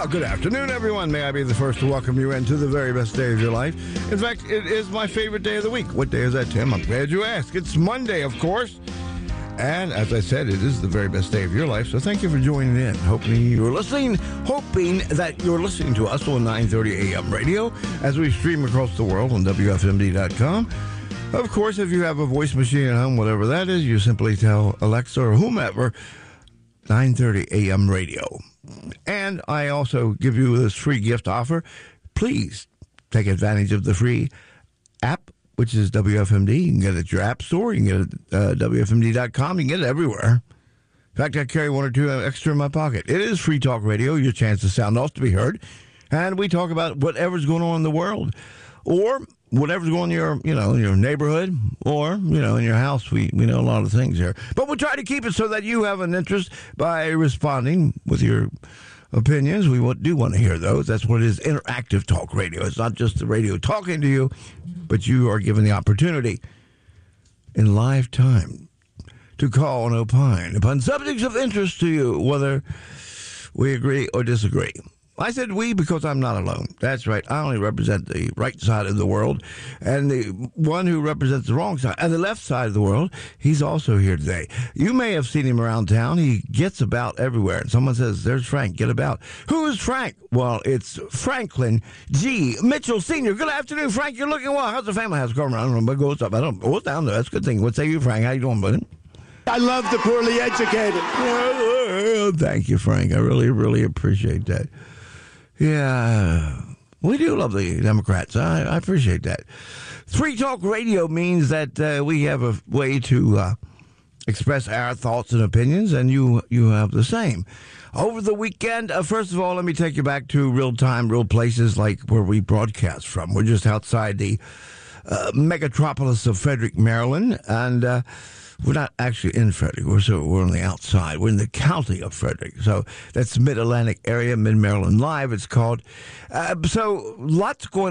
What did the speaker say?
Well, good afternoon, everyone. May I be the first to welcome you into the very best day of your life. In fact, it is my favorite day of the week. What day is that, Tim? I'm glad you asked. It's Monday, of course. And as I said, it is the very best day of your life. So thank you for joining in. Hoping that you're listening to us on 930 AM radio as we stream across the world on WFMD.com. Of course, if you have a voice machine at home, whatever that is, you simply tell Alexa or whomever 930 AM radio. And I also give you this free gift offer. Please take advantage of the free app, which is WFMD. You can get it at your app store. You can get it at WFMD.com. You can get it everywhere. In fact, I carry one or two extra in my pocket. It is Free Talk Radio, your chance to sound off to be heard. And we talk about whatever's going on in the world or whatever's going on in your neighborhood or, in your house. We know a lot of things here. But we try to keep it so that you have an interest by responding with your opinions. We do want to hear those. That's what it is, interactive talk radio. It's not just the radio talking to you, but you are given the opportunity in live time to call and opine upon subjects of interest to you, whether we agree or disagree. I said we because I'm not alone. That's right. I only represent the right side of the world, and the one who represents the wrong side and the left side of the world, he's also here today. You may have seen him around town. He gets about everywhere. And someone says, there's Frank, get about. Who is Frank? Well, it's Franklin G. Mitchell Sr. Good afternoon, Frank. You're looking well. How's the family? How's it going around? What's up? I don't know. What's down there? That's a good thing. What say you, Frank? How you doing, buddy? I love the poorly educated. Thank you, Frank. I really, really appreciate that. Yeah, we do love the Democrats. I appreciate that. Free Talk Radio means that we have a way to express our thoughts and opinions, and you have the same. Over the weekend, first of all, let me take you back to real time, real places like where we broadcast from. We're just outside the megatropolis of Frederick, Maryland, and we're not actually in Frederick. We're on the outside. We're in the county of Frederick. So that's Mid-Atlantic area, Mid-Maryland Live, it's called. So lots going